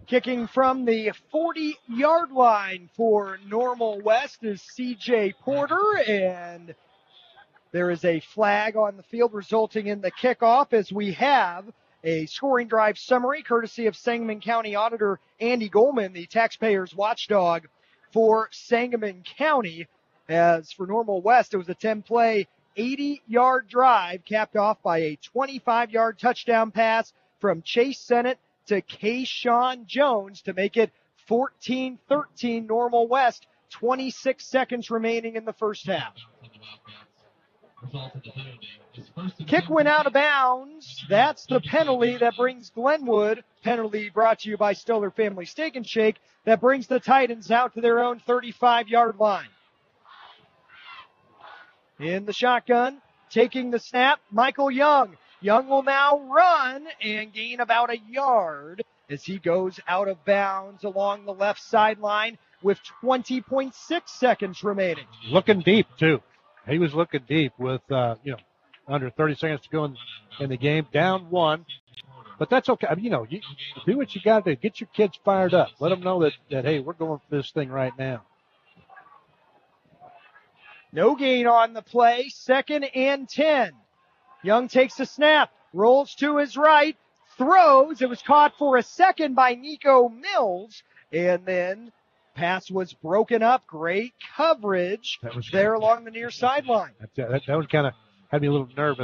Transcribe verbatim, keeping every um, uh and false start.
Kicking from the forty-yard line for Normal West is C J Porter, and there is a flag on the field resulting in the kickoff as we have a scoring drive summary courtesy of Sangamon County Auditor Andy Goldman, the taxpayers watchdog for Sangamon County. As for Normal West, it was a ten-play, eighty-yard drive capped off by a twenty-five-yard touchdown pass from Chase Sennett to Kayshawn Jones to make it fourteen thirteen Normal West, twenty-six seconds remaining in the first half. Kick went out of bounds. That's the penalty that brings Glenwood. Penalty brought to you by Stellar Family Steak and Shake. That brings the Titans out to their own thirty-five-yard line. In the shotgun, taking the snap, Michael Young. Young will now run and gain about a yard as he goes out of bounds along the left sideline with twenty point six seconds remaining. Looking deep, too. He was looking deep with, uh, you know, under thirty seconds to go in, in the game. Down one. But that's okay. I mean, you know, you do what you got to get your kids fired up. Let them know that, that, hey, we're going for this thing right now. No gain on the play. Second and ten. Young takes a snap, rolls to his right, throws. It was caught for a second by Nico Mills, and then pass was broken up. Great coverage that was there along the near sideline. That, that, that was kind of had me a little nervous.